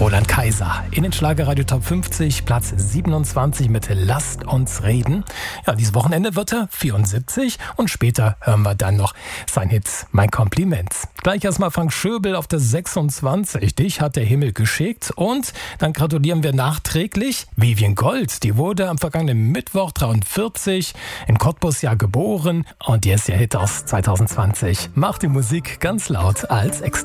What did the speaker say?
Roland Kaiser in den Schlagerradio Top 50, Platz 27 mit Lasst uns reden. Ja, dieses Wochenende wird er 74 und später hören wir dann noch sein Hit Mein Kompliment. Gleich erstmal Frank Schöbel auf der 26. Dich hat der Himmel geschickt und dann gratulieren wir nachträglich Vivien Gold. Die wurde am vergangenen Mittwoch 43 in Cottbus ja geboren und hier ist ihr Hit aus 2020. Macht die Musik ganz laut als Extra.